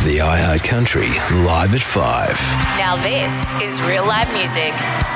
The iHeart Country Live at 5. Now this is real live music.